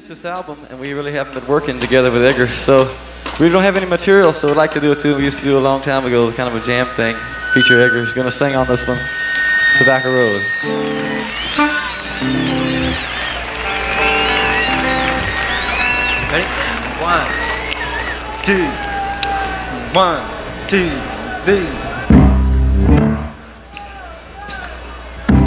finished this album, and we really haven't been working together with Edgar, so we don't have any material, so we'd like to do a tune we used to do a long time ago, kind of a jam thing. Feature Edgar. He's going to sing on this one, Tobacco Road. Ready? 1, 2, 1, 2, 3.